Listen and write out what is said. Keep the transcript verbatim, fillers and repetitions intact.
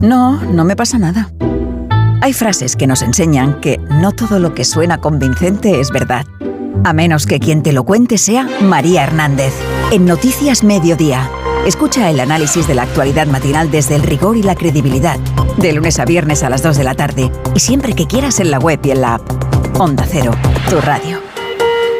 No, no me pasa nada. Hay frases que nos enseñan que no todo lo que suena convincente es verdad. A menos que quien te lo cuente sea María Hernández. En Noticias Mediodía. Escucha el análisis de la actualidad matinal desde el rigor y la credibilidad. De lunes a viernes a las dos de la tarde. Y siempre que quieras en la web y en la app. Onda Cero, tu radio.